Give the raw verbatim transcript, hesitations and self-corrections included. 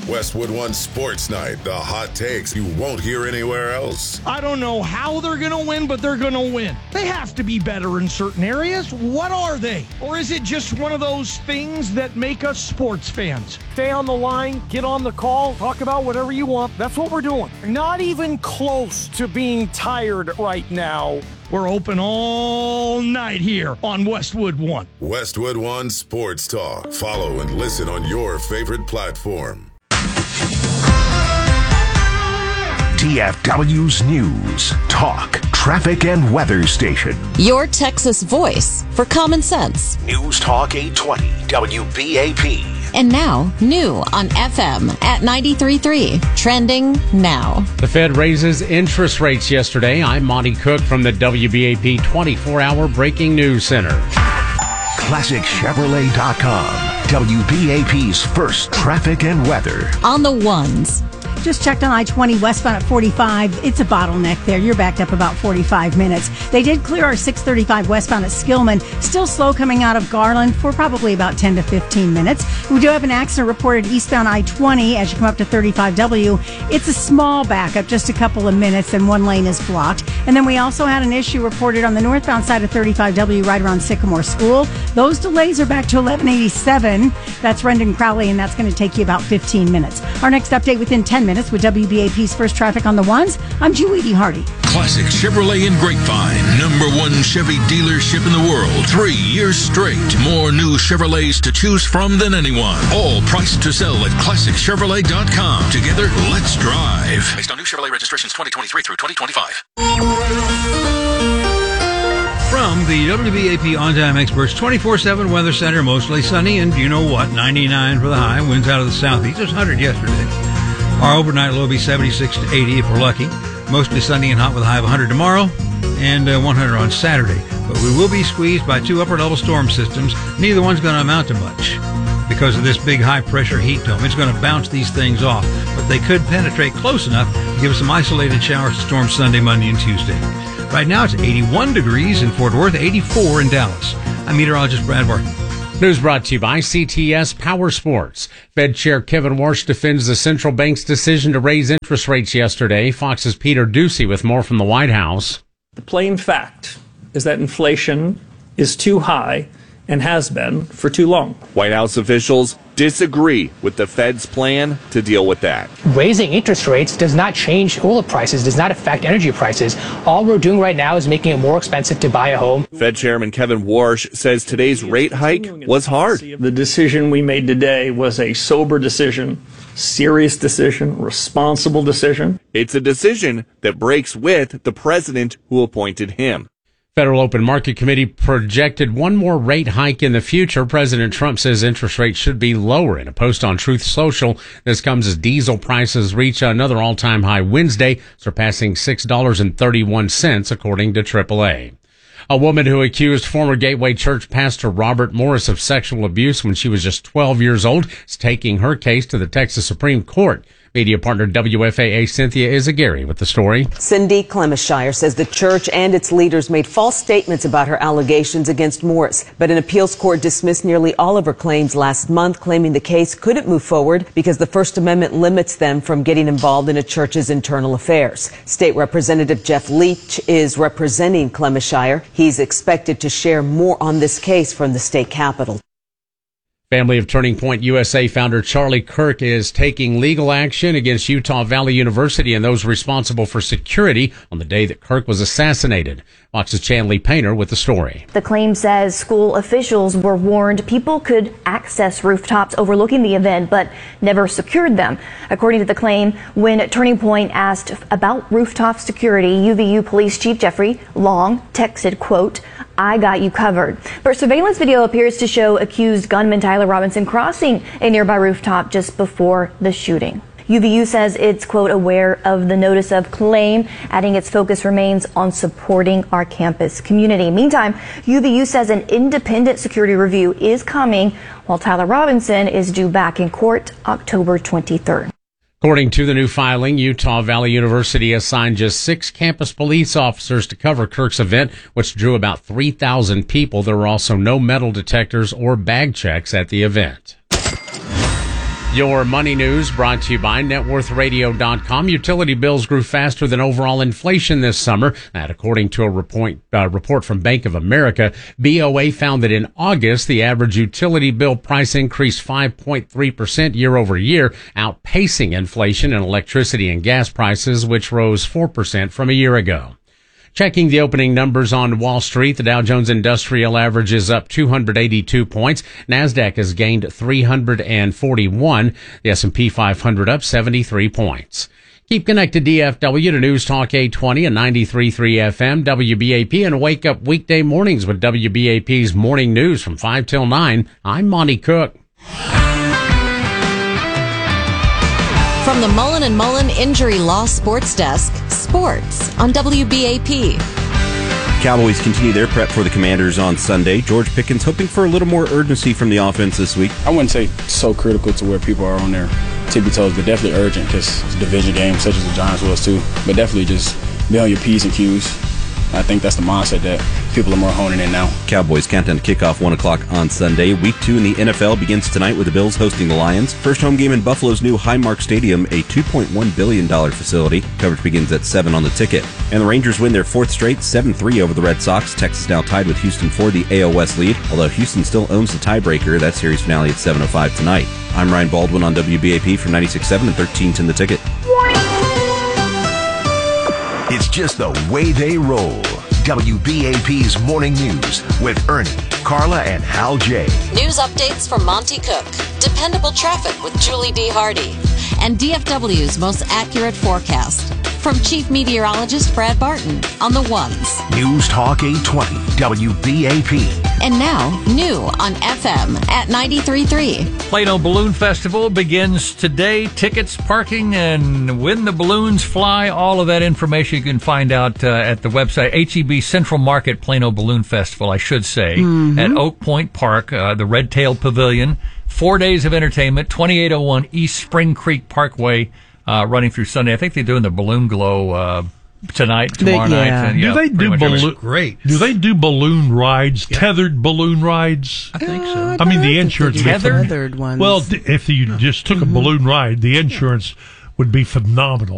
Westwood One Sports Night, the hot takes you won't hear anywhere else. I don't know how they're going to win, but they're going to win. They have to be better in certain areas. What are they? Or is it just one of those things that make us sports fans? Stay on the line, get on the call, talk about whatever you want. That's what we're doing. Not even close to being tired right now. We're open all night here on Westwood One. Westwood One Sports Talk. Follow and listen on your favorite platform. T F W's News, Talk, Traffic, and Weather Station. Your Texas voice for common sense. News Talk eight twenty W B A P. And now, new on F M at ninety-three point three. Trending now. The Fed raises interest rates yesterday. I'm Monty Cook from the W B A P twenty-four hour Breaking News Center. Classic Chevrolet dot com. W B A P's first traffic and weather. On the ones. Just checked on I twenty westbound at forty-five. It's a bottleneck there. You're backed up about forty-five minutes. They did clear our six thirty-five westbound at Skillman. Still slow coming out of Garland for probably about ten to fifteen minutes. We do have an accident reported eastbound I twenty as you come up to thirty-five W. It's a small backup, just a couple of minutes, and one lane is blocked. And then we also had an issue reported on the northbound side of thirty-five W right around Sycamore School. Those delays are back to eleven eighty-seven. That's Rendon Crowley, and that's going to take you about fifteen minutes. Our next update within ten minutes with W B A P's First Traffic on the Ones. I'm Julie Hardy. Classic Chevrolet in Grapevine. Number one Chevy dealership in the world. Three years straight. More new Chevrolets to choose from than anyone. All priced to sell at Classic Chevrolet dot com. Together, let's drive. Based on new Chevrolet registrations twenty twenty-three through twenty twenty-five. From the W B A P On-Time Experts twenty-four seven Weather Center, mostly sunny and you know what, ninety-nine for the high, winds out of the southeast. It was one hundred yesterday. Our overnight low will be seventy-six to eighty if we're lucky. Mostly sunny and hot with a high of one hundred tomorrow and uh, one hundred on Saturday. But we will be squeezed by two upper-level storm systems. Neither one's going to amount to much because of this big high-pressure heat dome. It's going to bounce these things off, but they could penetrate close enough to give us some isolated showers to storm Sunday, Monday, and Tuesday. Right now it's eighty-one degrees in Fort Worth, eighty-four in Dallas. I'm meteorologist Brad Barton. News brought to you by C T S Power Sports. Fed Chair Kevin Warsh defends the central bank's decision to raise interest rates yesterday. Fox's Peter Ducey with more from the White House. The plain fact is that inflation is too high and has been for too long. White House officials disagree with the Fed's plan to deal with that. Raising interest rates does not change oil prices, does not affect energy prices. All we're doing right now is making it more expensive to buy a home. Fed Chairman Kevin Warsh says today's rate hike was hard. The decision we made today was a sober decision, serious decision, responsible decision. It's a decision that breaks with the president who appointed him. Federal Open Market Committee projected one more rate hike in the future. President Trump says interest rates should be lower. In a post on Truth Social, this comes as diesel prices reach another all-time high Wednesday, surpassing six dollars and thirty-one cents, according to triple A. A woman who accused former Gateway Church pastor Robert Morris of sexual abuse when she was just twelve years old is taking her case to the Texas Supreme Court. Media partner W F A A Cynthia Izagari with the story. Cindy Clemishire says the church and its leaders made false statements about her allegations against Morris, but an appeals court dismissed nearly all of her claims last month, claiming the case couldn't move forward because the First Amendment limits them from getting involved in a church's internal affairs. State Representative Jeff Leach is representing Clemishire. He's expected to share more on this case from the state capitol. Family of Turning Point U S A founder Charlie Kirk is taking legal action against Utah Valley University and those responsible for security on the day that Kirk was assassinated. Fox's Chanley Painter with the story. The claim says school officials were warned people could access rooftops overlooking the event, but never secured them. According to the claim, when Turning Point asked about rooftop security, U V U Police Chief Jeffrey Long texted, quote, "I got you covered." But surveillance video appears to show accused gunman Tyler Robinson crossing a nearby rooftop just before the shooting. U V U says it's, quote, aware of the notice of claim, adding its focus remains on supporting our campus community. Meantime, U V U says an independent security review is coming, while Tyler Robinson is due back in court October twenty-third. According to the new filing, Utah Valley University assigned just six campus police officers to cover Kirk's event, which drew about three thousand people. There were also no metal detectors or bag checks at the event. Your money news brought to you by net worth radio dot com. Utility bills grew faster than overall inflation this summer. That, according to a report, uh, report from Bank of America. B O A found that in August, the average utility bill price increased five point three percent year over year, outpacing inflation in electricity and gas prices, which rose four percent from a year ago. Checking the opening numbers on Wall Street, the Dow Jones Industrial Average is up two hundred eighty-two points. NASDAQ has gained three hundred forty-one. The S and P five hundred up seventy-three points. Keep connected D F W to News Talk eight twenty and ninety-three point three F M, W B A P, and wake up weekday mornings with W B A P's Morning News from five till nine. I'm Monty Cook. From the Mullen and Mullen Injury Law Sports Desk, sports on W B A P. Cowboys continue their prep for the Commanders on Sunday. George Pickens hoping for a little more urgency from the offense this week. I wouldn't say so critical to where people are on their tippy toes, but definitely urgent because it's a division game, such as the Giants was too. But definitely just be on your P's and Q's. I think that's the mindset that people are more honing in now. Cowboys countdown to kickoff one o'clock on Sunday. Week two in the N F L begins tonight with the Bills hosting the Lions. First home game in Buffalo's new Highmark Stadium, a two point one billion dollars facility. Coverage begins at seven on the ticket. And the Rangers win their fourth straight, seven three over the Red Sox. Texas now tied with Houston for the A L West lead, although Houston still owns the tiebreaker. That series finale at seven oh five tonight. I'm Ryan Baldwin on W B A P from ninety-six point seven and thirteen ten the ticket. It's just the way they roll. W B A P's Morning News with Ernie, Carla, and Hal J. News updates from Monty Cook, dependable traffic with Julie D. Hardy, and D F W's most accurate forecast from Chief Meteorologist Brad Barton on the ones. News Talk eight twenty, W B A P. And now, new on F M at ninety-three point three. Plano Balloon Festival begins today. Tickets, parking, and when the balloons fly, all of that information you can find out uh, at the website, H E B Central Market Plano Balloon Festival, I should say, mm-hmm. at Oak Point Park, uh, the Red Tail Pavilion. Four days of entertainment, twenty-eight oh one East Spring Creek Parkway, uh, running through Sunday. I think they're doing the balloon glow uh tonight, tomorrow they, night. Yeah. And, yeah, do they do balloon? Great. Do they do balloon rides? Yeah. Tethered balloon rides? I think so. Uh, I mean, the insurance tethered? tethered ones. Well, if you just took mm-hmm. a balloon ride, the insurance would be phenomenal.